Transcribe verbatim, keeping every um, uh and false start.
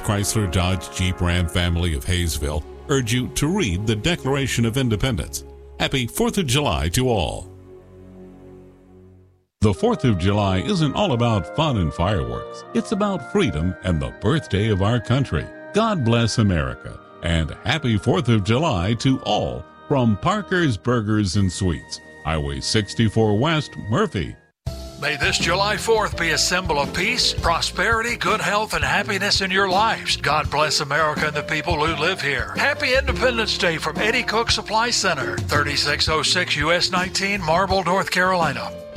Chrysler Dodge Jeep Ram family of Hayesville urge you to read the Declaration of Independence. Happy fourth of July to all. The fourth of July isn't all about fun and fireworks. It's about freedom and the birthday of our country. God bless America, and happy fourth of July to all from Parker's Burgers and Sweets, Highway sixty-four West, Murphy. May this July fourth be a symbol of peace, prosperity, good health, and happiness in your lives. God bless America and the people who live here. Happy Independence Day from Eddie Cook Supply Center, thirty-six oh six U S nineteen, Marble, North Carolina.